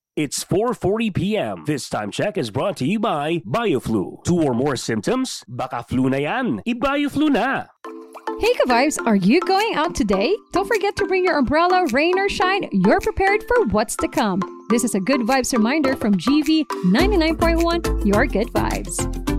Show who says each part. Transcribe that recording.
Speaker 1: It's 4:40 p.m. This time check is brought to you by BioFlu. 2 or more symptoms? Baka flu na yan. I-BioFlu na.
Speaker 2: Hey ka-vibes, are you going out today? Don't forget to bring your umbrella, rain or shine. You're prepared for what's to come. This is a Good Vibes reminder from GV 99.1, your good vibes.